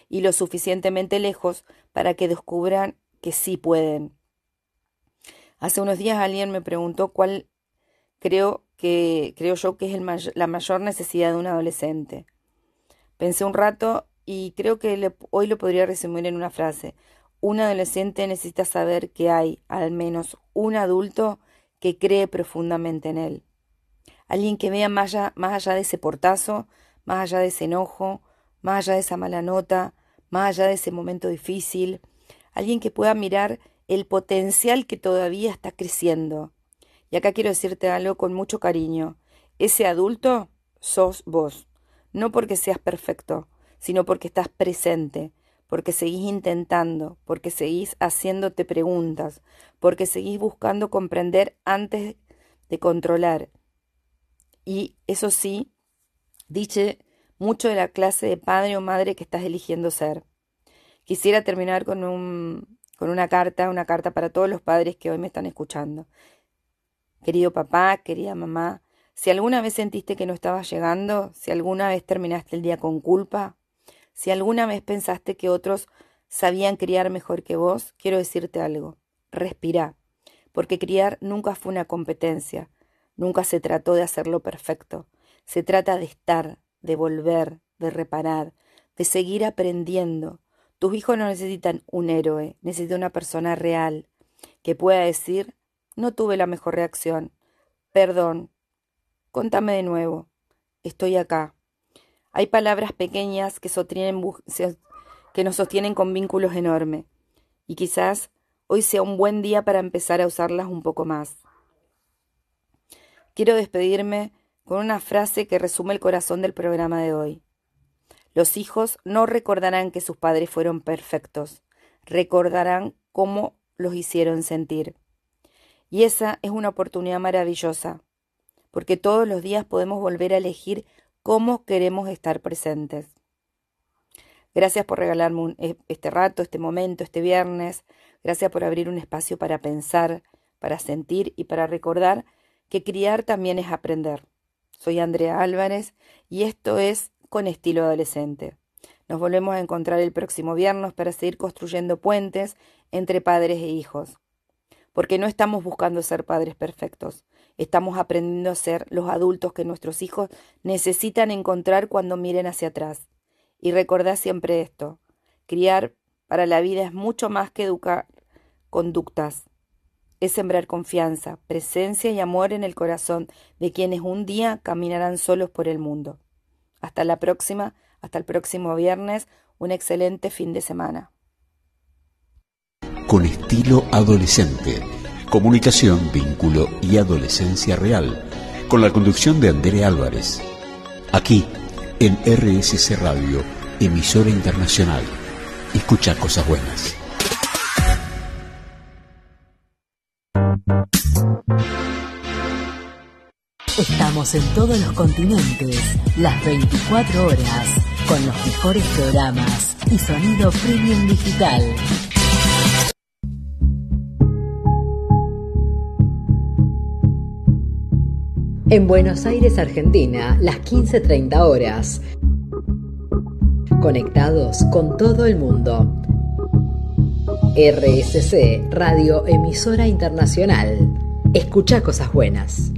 y lo suficientemente lejos para que descubran que sí pueden. Hace unos días alguien me preguntó cuál creo yo que es la mayor necesidad de un adolescente. Pensé un rato y creo que hoy lo podría resumir en una frase. Un adolescente necesita saber que hay al menos un adulto que cree profundamente en él. Alguien que vea más allá de ese portazo, más allá de ese enojo, más allá de esa mala nota, más allá de ese momento difícil. Alguien que pueda mirar el potencial que todavía está creciendo. Y acá quiero decirte algo con mucho cariño. Ese adulto sos vos. No porque seas perfecto, sino porque estás presente, porque seguís intentando, porque seguís haciéndote preguntas, porque seguís buscando comprender antes de controlar. Y eso sí, dice mucho de la clase de padre o madre que estás eligiendo ser. Quisiera terminar con una carta para todos los padres que hoy me están escuchando. Querido papá, querida mamá, si alguna vez sentiste que no estabas llegando, si alguna vez terminaste el día con culpa, si alguna vez pensaste que otros sabían criar mejor que vos, quiero decirte algo. Respirá, porque criar nunca fue una competencia, nunca se trató de hacerlo perfecto. Se trata de estar, de volver, de reparar, de seguir aprendiendo. Tus hijos no necesitan un héroe, necesitan una persona real que pueda decir: no tuve la mejor reacción, perdón, contame de nuevo, estoy acá. Hay palabras pequeñas que nos sostienen con vínculos enormes, y quizás hoy sea un buen día para empezar a usarlas un poco más. Quiero despedirme con una frase que resume el corazón del programa de hoy. Los hijos no recordarán que sus padres fueron perfectos, recordarán cómo los hicieron sentir. Y esa es una oportunidad maravillosa, porque todos los días podemos volver a elegir cómo queremos estar presentes. Gracias por regalarme este rato, este momento, este viernes. Gracias por abrir un espacio para pensar, para sentir y para recordar que criar también es aprender. Soy Andrea Álvarez y esto es Con Estilo Adolescente. Nos volvemos a encontrar el próximo viernes para seguir construyendo puentes entre padres e hijos. Porque no estamos buscando ser padres perfectos. Estamos aprendiendo a ser los adultos que nuestros hijos necesitan encontrar cuando miren hacia atrás. Y recordá siempre esto: criar para la vida es mucho más que educar conductas. Es sembrar confianza, presencia y amor en el corazón de quienes un día caminarán solos por el mundo. Hasta la próxima, hasta el próximo viernes, un excelente fin de semana. Con Estilo Adolescente, comunicación, vínculo y adolescencia real, con la conducción de Andrea Álvarez, aquí en RSC Radio, emisora internacional. Escucha cosas buenas. Estamos en todos los continentes, las 24 horas, con los mejores programas y sonido premium digital. En Buenos Aires, Argentina, las 15:30 horas. Conectados con todo el mundo. RSC Radio Emisora Internacional. Escucha cosas buenas.